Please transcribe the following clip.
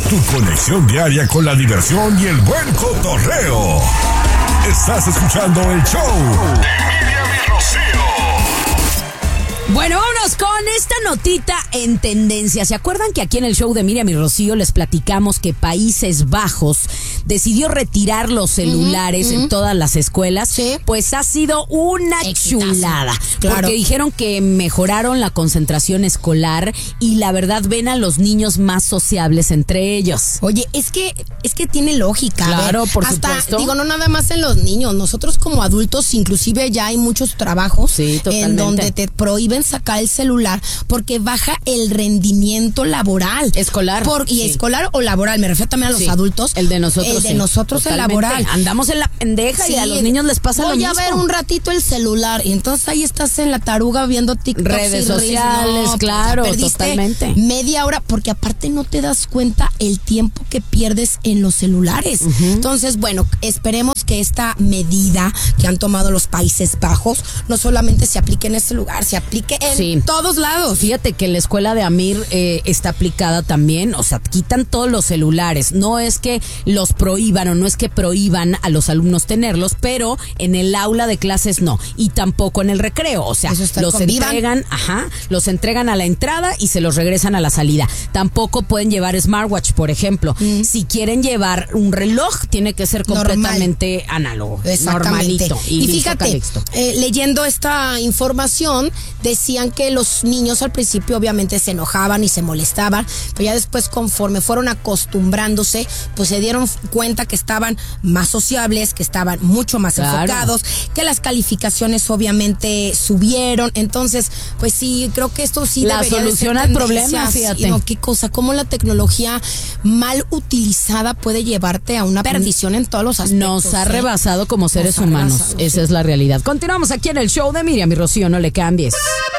Tu conexión diaria con la diversión y el buen cotorreo. Estás escuchando el show de Miriam y Rocío. Bueno, vámonos con esta notita en tendencia. ¿Se acuerdan que aquí en el show de Miriam y Rocío les platicamos que Países Bajos decidió retirar los celulares en todas las escuelas? Sí. Pues ha sido una chulada. Claro. Porque dijeron que mejoraron la concentración escolar y la verdad ven a los niños más sociables entre ellos. Oye, es que tiene lógica. Claro, por hasta, supuesto. Digo, no nada más en los niños. Nosotros como adultos, inclusive ya hay muchos trabajos Sí, totalmente. en donde te prohíben sacar el celular porque baja el rendimiento laboral. Escolar. Y Sí. escolar o laboral, me refiero también a los Sí, adultos. el de nosotros. El de sí, nosotros, el totalmente. laboral. Andamos en la pendeja y a los niños les pasa lo mismo. Voy a ver un ratito el celular y entonces ahí estás en la taruga viendo TikTok. Redes sociales, claro, totalmente. Media hora, porque aparte no te das cuenta el tiempo que pierdes en los celulares. Entonces, bueno, esperemos que esta medida que han tomado los Países Bajos no solamente se aplique en este lugar, se aplique en todos lados. Fíjate que en la escuela de Amir está aplicada también, o sea, quitan todos los celulares. No es que los prohíban o no es que prohíban a los alumnos tenerlos, pero en el aula de clases no. Y tampoco en el recreo, o sea, los entregan a la entrada y se los regresan a la salida. Tampoco pueden llevar smartwatch, por ejemplo. Si quieren llevar un reloj, tiene que ser completamente análogo, normalito. Y fíjate, leyendo esta información, decían que los niños al principio obviamente se enojaban y se molestaban, pero ya después, conforme fueron acostumbrándose, pues se dieron cuenta que estaban más sociables, que estaban mucho más enfocados, que las calificaciones obviamente subieron. Entonces, pues sí, creo que esto sí la solución al problema, fíjate. No, qué cosa, cómo la tecnología mal utilizada puede llevarte a una perdición en todos los aspectos. Nos ha rebasado como seres humanos. Esa es la realidad. Continuamos aquí en el show de Miriam y Rocío, no le cambies.